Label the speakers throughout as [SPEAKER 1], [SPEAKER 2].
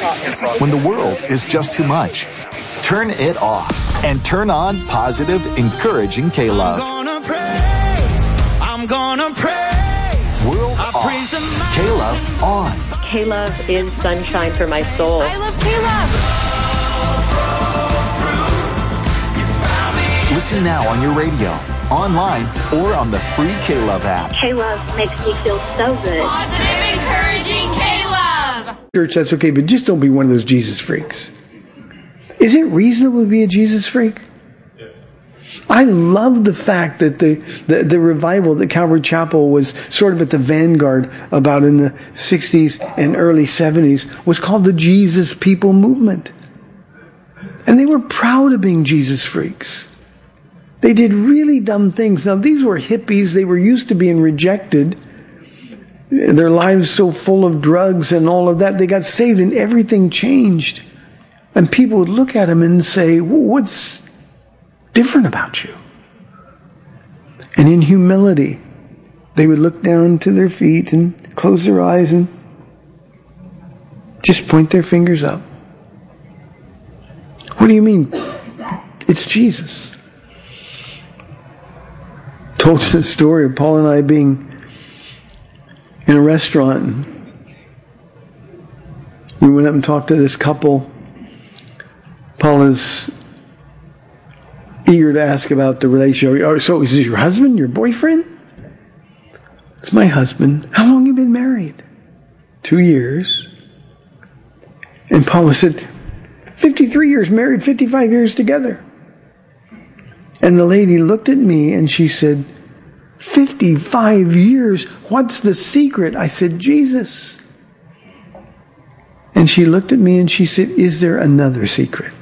[SPEAKER 1] When the world is just too much, turn it off and turn on positive, encouraging K-Love.
[SPEAKER 2] I'm gonna praise.
[SPEAKER 1] World off. K-Love on.
[SPEAKER 3] K-Love is sunshine for my soul.
[SPEAKER 4] I love K-Love.
[SPEAKER 1] Listen now on your radio, online, or on the free K-Love app.
[SPEAKER 3] K-Love makes me feel so good.
[SPEAKER 4] Positive, encouraging K-Love.
[SPEAKER 5] Church, that's okay, but just don't be one of those Jesus freaks. Is it reasonable to be a Jesus freak? I love the fact that the revival that Calvary Chapel was sort of at the vanguard about in the 60s and early 70s was called the Jesus People Movement. And they were proud of being Jesus freaks. They did really dumb things. Now, these were hippies. They were used to being rejected. Their lives so full of drugs and all of that. They got saved and everything changed. And people would look at them and say, what's different about you? And in humility, they would look down to their feet and close their eyes and just point their fingers up. What do you mean? It's Jesus. Told you the story of Paul and I being in a restaurant. We went up and talked to this couple. Paul is eager to ask about the relationship. So is this your husband, your boyfriend? It's my husband. How long have you been married? 2 years. And Paula said, 53 years married, 55 years together. And the lady looked at me and she said, 55 years? What's the secret? I said, Jesus. And she looked at me and she said, is there another secret?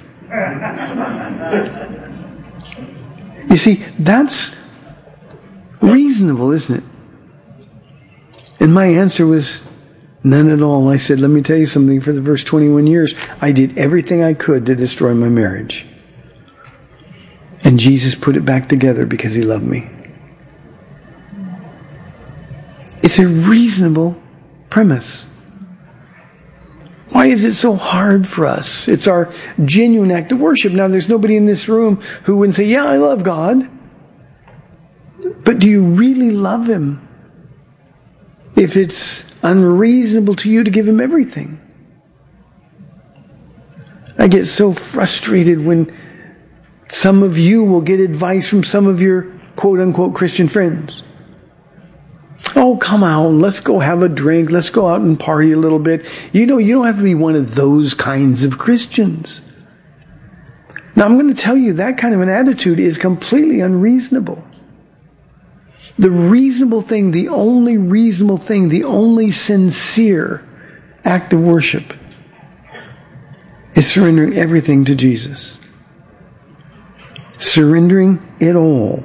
[SPEAKER 5] You see, that's reasonable, isn't it? And my answer was, none at all. I said, let me tell you something. For the first 21 years, I did everything I could to destroy my marriage. And Jesus put it back together because he loved me. It's a reasonable premise. Why is it so hard for us? It's our genuine act of worship. Now, there's nobody in this room who wouldn't say, yeah, I love God. But do you really love him if it's unreasonable to you to give him everything? I get so frustrated when some of you will get advice from some of your quote-unquote Christian friends. Oh, come on, let's go have a drink. Let's go out and party a little bit. You know, you don't have to be one of those kinds of Christians. Now, I'm going to tell you that kind of an attitude is completely unreasonable. The reasonable thing, the only reasonable thing, the only sincere act of worship is surrendering everything to Jesus. Surrendering it all.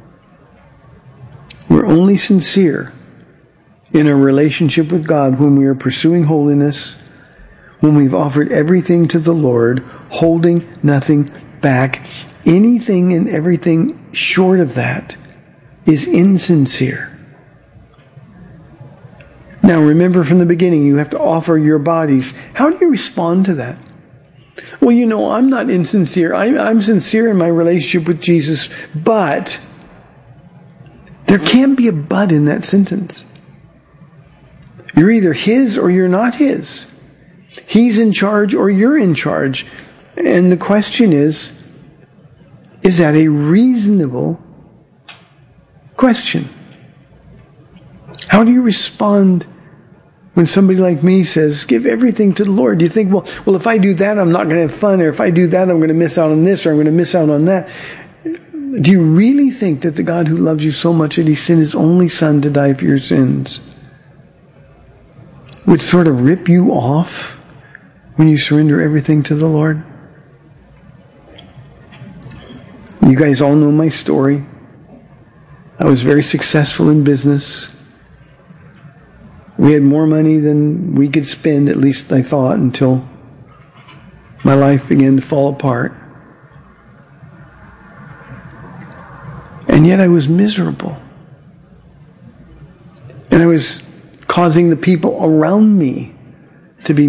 [SPEAKER 5] We're only sincere in a relationship with God when we are pursuing holiness, when we've offered everything to the Lord, holding nothing back. Anything and everything short of that is insincere. Now remember from the beginning, you have to offer your bodies. How do you respond to that? Well, you know, I'm not insincere. I'm sincere in my relationship with Jesus, but there can't be a but in that sentence. You're either his or you're not his. He's in charge or you're in charge. And the question is that a reasonable question? How do you respond when somebody like me says, give everything to the Lord? You think, well, if I do that, I'm not going to have fun. Or if I do that, I'm going to miss out on this or I'm going to miss out on that. Do you really think that the God who loves you so much that he sent his only son to die for your sins would sort of rip you off when you surrender everything to the Lord? You guys all know my story. I was very successful in business. We had more money than we could spend, at least I thought, until my life began to fall apart. And yet I was miserable. And I was causing the people around me